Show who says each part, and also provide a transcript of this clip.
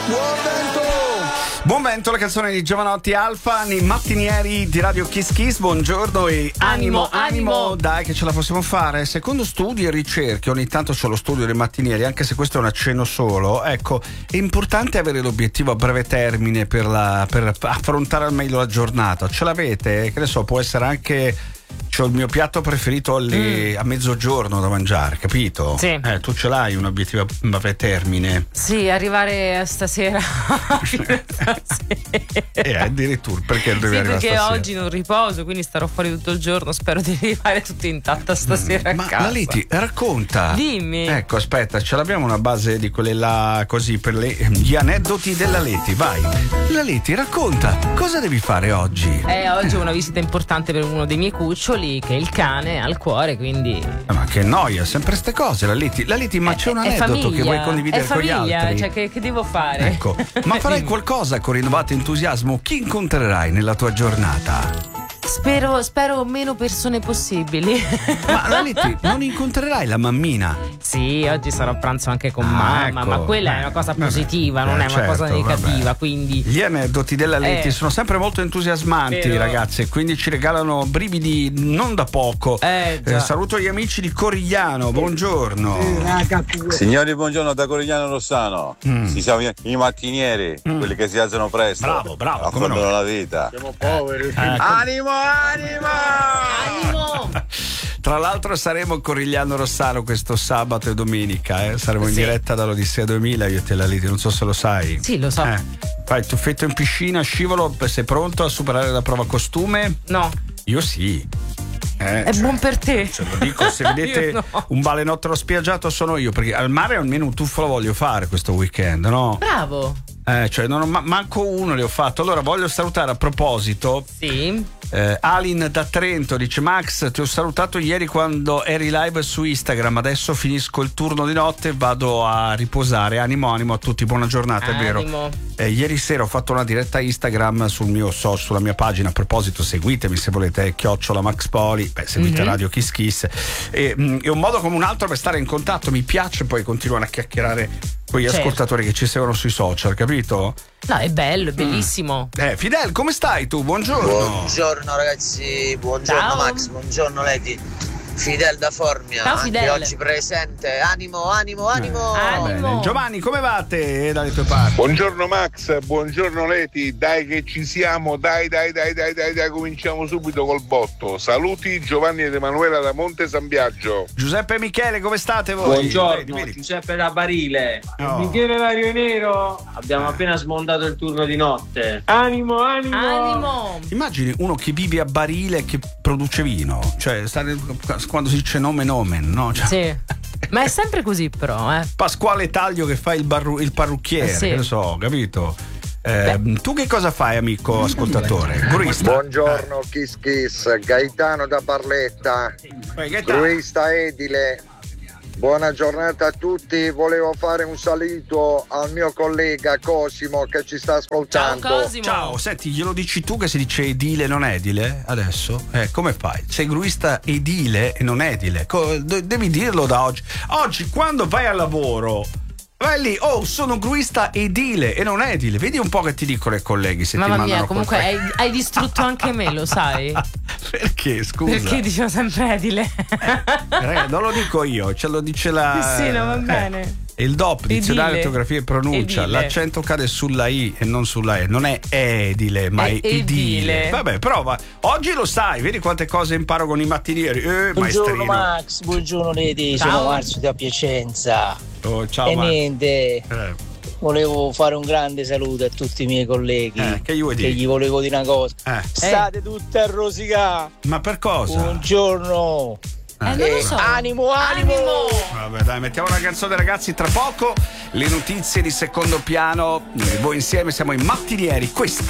Speaker 1: Buon vento, la canzone di Giovanotti Alfa nei mattinieri di Radio Kiss Kiss. Buongiorno e animo. Dai che ce la possiamo fare. Secondo studi e ricerche, ogni tanto c'è lo studio dei mattinieri, anche se questo è un accenno solo. Ecco, è importante avere l'obiettivo a breve termine per affrontare al meglio la giornata. Ce l'avete? Che ne so, può essere anche... C'ho il mio piatto preferito a mezzogiorno da mangiare, capito?
Speaker 2: Sì.
Speaker 1: Tu ce l'hai un obiettivo a breve termine?
Speaker 2: Sì, arrivare stasera.
Speaker 1: Addirittura perché devi arrivare
Speaker 2: perché
Speaker 1: stasera?
Speaker 2: oggi non riposo, quindi starò fuori tutto il giorno. Spero di arrivare tutta intatta stasera a casa.
Speaker 1: Ma Leti, racconta.
Speaker 2: Dimmi.
Speaker 1: Ecco, aspetta, ce l'abbiamo una base di quelle là così per gli aneddoti della Leti. Vai. La Leti, racconta. Cosa devi fare oggi?
Speaker 2: Oggi ho una visita importante per uno dei miei cuccioli, che è il cane al cuore, quindi.
Speaker 1: Ma che noia, sempre ste cose, la Leti, ma c'è un aneddoto che vuoi condividere con gli altri?
Speaker 2: Cioè, che devo fare?
Speaker 1: Ecco, ma farai qualcosa con rinnovato entusiasmo? Chi incontrerai nella tua giornata?
Speaker 2: Spero meno persone possibili.
Speaker 1: Ma la Leti, non incontrerai la mammina?
Speaker 2: Sì, oggi sarò a pranzo anche con mamma,
Speaker 1: ecco.
Speaker 2: ma quella è una cosa positiva, non è una
Speaker 1: certo,
Speaker 2: cosa negativa,
Speaker 1: vabbè.
Speaker 2: quindi.
Speaker 1: Gli aneddoti della Leti sono sempre molto entusiasmanti,
Speaker 2: Vero.
Speaker 1: ragazzi, quindi ci regalano brividi non da poco. Saluto gli amici di Corigliano, buongiorno.
Speaker 3: Signori, buongiorno da Corigliano Rossano. Si siamo i mattinieri, quelli che si alzano presto.
Speaker 1: Bravo,
Speaker 3: affrontano la vita.
Speaker 4: Siamo poveri.
Speaker 3: Animo!
Speaker 1: Tra l'altro saremo a Corigliano Rossano questo sabato e domenica, saremo in diretta dall'Odissea 2000, io te la Leti, non so se lo sai.
Speaker 2: Sì, lo so.
Speaker 1: Fai il tuffetto in piscina, scivolo, sei pronto a superare la prova costume?
Speaker 2: No.
Speaker 1: Io sì.
Speaker 2: È buon per te.
Speaker 1: Ce lo dico, se vedete un balenottero spiaggiato sono io, perché al mare almeno un tuffo lo voglio fare questo weekend, no?
Speaker 2: Bravo.
Speaker 1: Cioè non ho manco uno le ho fatto. Allora voglio salutare a proposito.
Speaker 2: Sì.
Speaker 1: Alin da Trento dice: Max, ti ho salutato ieri quando eri live su Instagram, adesso finisco il turno di notte e vado a riposare. Animo a tutti, buona giornata. È vero, ieri sera ho fatto una diretta Instagram sul mio sulla mia pagina. A proposito, seguitemi se volete, @ Max Poli, seguite Radio Kiss Kiss, è un modo come un altro per stare in contatto. Mi piace, poi continuano a chiacchierare con gli ascoltatori che ci seguono sui social, capito?
Speaker 2: No, è bello, è bellissimo.
Speaker 1: Fidel, come stai tu? Buongiorno.
Speaker 5: Buongiorno ragazzi, buongiorno.
Speaker 2: Ciao.
Speaker 5: Max, buongiorno Leti. Fidel da Formia,
Speaker 2: Ciao,
Speaker 5: anche
Speaker 2: Fidel.
Speaker 5: oggi presente. Animo.
Speaker 1: Bene. Giovanni, come va te dalle tue parti?
Speaker 4: Buongiorno Max, buongiorno Leti, dai che ci siamo, dai, cominciamo subito col botto. Saluti Giovanni ed Emanuela da Monte San Biagio.
Speaker 1: Giuseppe e Michele, come state voi?
Speaker 6: Buongiorno, Giuseppe da Barile.
Speaker 7: Michele Lario Nero.
Speaker 6: Abbiamo appena smontato il turno di notte.
Speaker 7: Animo.
Speaker 1: Immagini uno che vive a Barile e che produce vino, cioè quando si dice nomen, no? Cioè,
Speaker 2: Sì. Ma è sempre così però,
Speaker 1: Pasquale Taglio che fa il parrucchiere,
Speaker 2: sì.
Speaker 1: che ne so, capito? Tu che cosa fai, amico ascoltatore? Gruista.
Speaker 8: Buongiorno Kiss Kiss, Gaetano da Barletta, gruista edile. Buona giornata a tutti, volevo fare un saluto al mio collega Cosimo che ci sta ascoltando.
Speaker 2: Ciao Cosimo.
Speaker 1: Ciao, senti, glielo dici tu che si dice edile non edile adesso? Come fai? Sei gruista edile e non edile? Devi dirlo da oggi. Oggi quando vai al lavoro vai lì, sono gruista edile e non edile. Vedi un po' che ti dicono i colleghi se
Speaker 2: Mamma
Speaker 1: ti
Speaker 2: mia,
Speaker 1: mandano
Speaker 2: comunque hai distrutto anche me, lo sai?
Speaker 1: Perché, scusa?
Speaker 2: Perché dicevo sempre edile.
Speaker 1: Ragazzi, non lo dico io, ce lo dice la...
Speaker 2: Sì, no, va bene.
Speaker 1: Il DOP, dizionario
Speaker 2: Edile.
Speaker 1: ortografia e pronuncia,
Speaker 2: Edile.
Speaker 1: L'accento cade sulla I e non sulla E, non è edile ma è edile. Vabbè, prova, oggi lo sai, vedi quante cose imparo con i mattinieri.
Speaker 9: Buongiorno
Speaker 1: maestrino.
Speaker 9: Max, buongiorno Leti,
Speaker 2: Ciao.
Speaker 9: sono Marzio da Piacenza.
Speaker 1: Ciao
Speaker 9: E
Speaker 1: Marco.
Speaker 9: niente, volevo fare un grande saluto a tutti i miei colleghi.
Speaker 1: Che gli vuoi dire?
Speaker 9: Che gli volevo dire una cosa. State
Speaker 1: Eh.
Speaker 9: tutte a rosicà.
Speaker 1: Ma per cosa?
Speaker 9: Buongiorno.
Speaker 2: Non lo so.
Speaker 9: Animo.
Speaker 1: Vabbè, dai, mettiamo una canzone, ragazzi, tra poco le notizie di secondo piano. Noi voi insieme siamo i mattinieri. Questa